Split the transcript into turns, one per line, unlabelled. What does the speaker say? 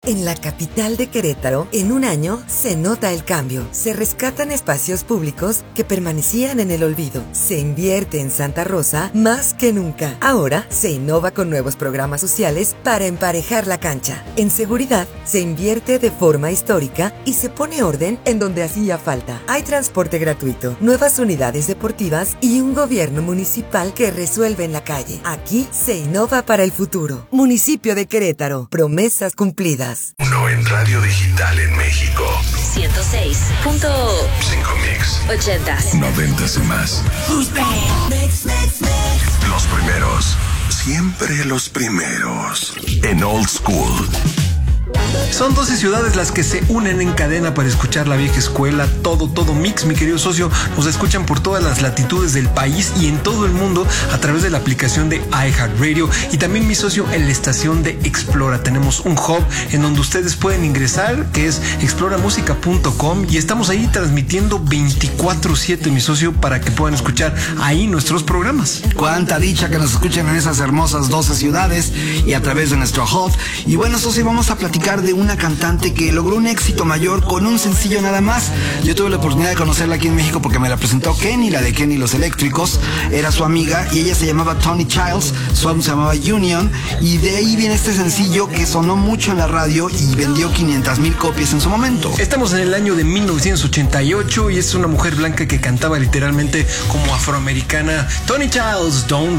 En la capital de Querétaro, en un año, se nota el cambio. Se rescatan espacios públicos que permanecían en el olvido. Se invierte en Santa Rosa más que nunca. Ahora, se innova con nuevos programas sociales para emparejar la cancha. En seguridad, se invierte de forma histórica y se pone orden en donde hacía falta. Hay transporte gratuito, nuevas unidades deportivas y un gobierno municipal que resuelve en la calle. Aquí se innova para el futuro. Municipio de Querétaro. Promesas cumplidas.
Uno en radio digital en México.
106.5
Mix.
80s.
90s y más. Los primeros. Siempre los primeros. En Old School.
Son 12 ciudades las que se unen en cadena para escuchar la vieja escuela, todo mix, mi querido socio. Nos escuchan por todas las latitudes del país y en todo el mundo a través de la aplicación de iHeartRadio y también, mi socio, en la estación de Explora. Tenemos un hub en donde ustedes pueden ingresar, que es exploramusica.com, y estamos ahí transmitiendo 24/7, mi socio, para que puedan escuchar ahí nuestros programas.
Cuánta dicha que nos escuchen en esas hermosas 12 ciudades y a través de nuestro hub. Y bueno, socio, vamos a platicar de una cantante que logró un éxito mayor con un sencillo nada más. Yo tuve la oportunidad de conocerla aquí en México porque me la presentó Kenny, la de Kenny Los Eléctricos. Era su amiga y ella se llamaba Toni Childs, su álbum se llamaba Union, y de ahí viene este sencillo que sonó mucho en la radio y vendió 500,000 copias en su momento.
Estamos en el año de 1988 y es una mujer blanca que cantaba literalmente como afroamericana. Toni Childs, Don't